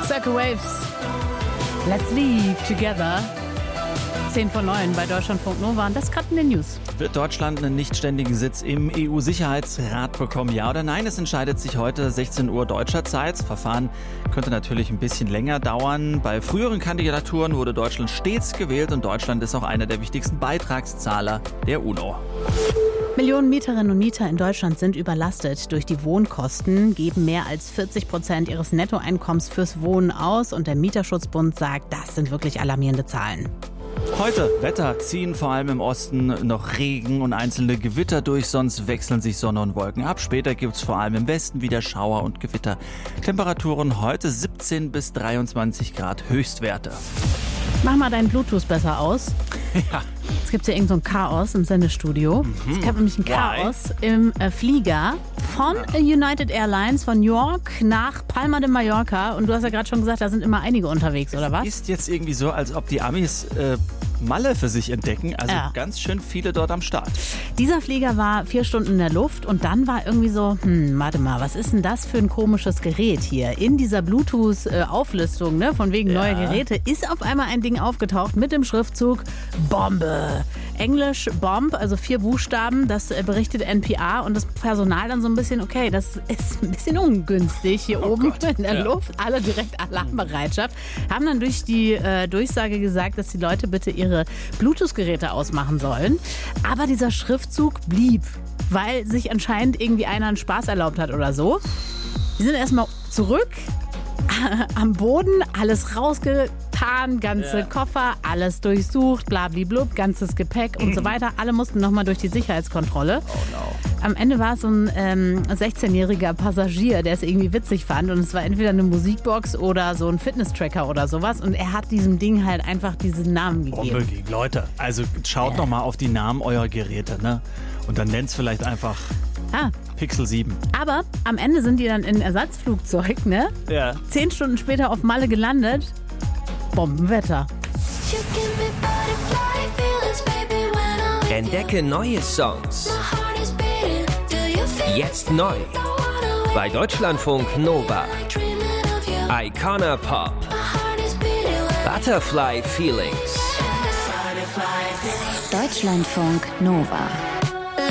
Circle Waves. Let's leave together. 10:09 bei Deutschlandfunk Nova. Und das gerade in den News. Wird Deutschland einen nichtständigen Sitz im EU-Sicherheitsrat bekommen? Ja oder nein? Es entscheidet sich heute 16 Uhr deutscher Zeit. Das Verfahren könnte natürlich ein bisschen länger dauern. Bei früheren Kandidaturen wurde Deutschland stets gewählt und Deutschland ist auch einer der wichtigsten Beitragszahler der UNO. Millionen Mieterinnen und Mieter in Deutschland sind überlastet durch die Wohnkosten, geben mehr als 40% ihres Nettoeinkommens fürs Wohnen aus. Und der Mieterschutzbund sagt, das sind wirklich alarmierende Zahlen. Heute Wetter, ziehen vor allem im Osten noch Regen und einzelne Gewitter durch, sonst wechseln sich Sonne und Wolken ab. Später gibt's vor allem im Westen wieder Schauer und Gewitter. Temperaturen heute 17 bis 23 Grad Höchstwerte. Mach mal deinen Bluetooth besser aus. Ja. Es gibt ja irgend so ein Chaos im Sendestudio. Es gab nämlich ein Chaos im Flieger von United Airlines von New York nach Palma de Mallorca. Und du hast ja gerade schon gesagt, da sind immer einige unterwegs, oder was? Ist jetzt irgendwie so, als ob die Amis Malle für sich entdecken. Also ganz schön viele dort am Start. Dieser Flieger war 4 Stunden in der Luft und dann war irgendwie so, warte mal, was ist denn das für ein komisches Gerät hier? In dieser Bluetooth-Auflistung, ne, von wegen neuer Geräte, ist auf einmal ein Ding aufgetaucht mit dem Schriftzug Bombe. Englisch Bomb, also 4 Buchstaben, das berichtet NPR und das Personal dann so ein bisschen, okay, das ist ein bisschen ungünstig hier oben in der Luft. Alle direkt Alarmbereitschaft. Haben dann durch die Durchsage gesagt, dass die Leute bitte ihre Bluetooth-Geräte ausmachen sollen. Aber dieser Schriftzug blieb, weil sich anscheinend irgendwie einer einen Spaß erlaubt hat oder so. Die sind erstmal zurück am Boden, alles rausgetan, ganze Koffer, alles durchsucht, blablablub, ganzes Gepäck und so weiter. Alle mussten nochmal durch die Sicherheitskontrolle. Oh no. Am Ende war es so ein 16-jähriger Passagier, der es irgendwie witzig fand. Und es war entweder eine Musikbox oder so ein Fitness-Tracker oder sowas. Und er hat diesem Ding halt einfach diesen Namen gegeben. Bombe gegen Leute. Also schaut noch mal auf die Namen eurer Geräte, ne? Und dann nennt's vielleicht einfach Pixel 7. Aber am Ende sind die dann in ein Ersatzflugzeug, ne? Ja. 10 Stunden später auf Malle gelandet. Bombenwetter. Entdecke neue Songs. Jetzt neu. Bei Deutschlandfunk Nova. Icona Pop. Butterfly Feelings. Deutschlandfunk Nova.